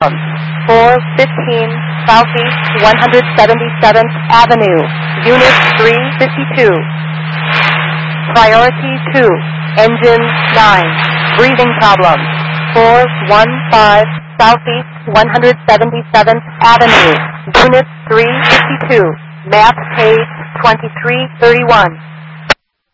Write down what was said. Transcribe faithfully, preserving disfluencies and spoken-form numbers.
four fifteen Southeast one hundred seventy-seventh Avenue, Unit three fifty-two. Priority two, Engine nine, breathing problem. four one five Southeast one hundred seventy-seventh Avenue, Unit three fifty-two. Map page twenty-three thirty-one.